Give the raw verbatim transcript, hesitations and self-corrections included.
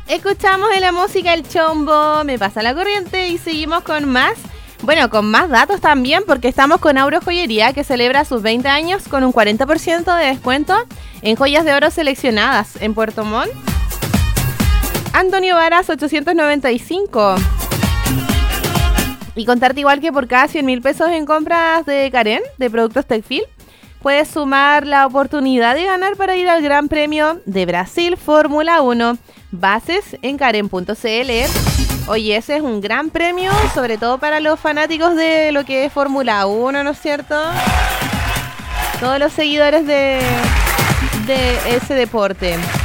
Escuchamos en la música El Chombo, Me pasa la corriente y seguimos con más. Bueno, con más datos también porque estamos con Auro Joyería que celebra sus veinte años con un cuarenta por ciento de descuento en joyas de oro seleccionadas en Puerto Montt. Antonio Varas ochocientos noventa y cinco. Y contarte igual que por cada cien mil pesos en compras de Karen, de productos Tecfil, puedes sumar la oportunidad de ganar para ir al Gran Premio de Brasil Fórmula uno. Bases en karen punto c l. Oye, ese es un gran premio, sobre todo para los fanáticos de lo que es Fórmula uno, ¿no es cierto? Todos los seguidores de, de ese deporte.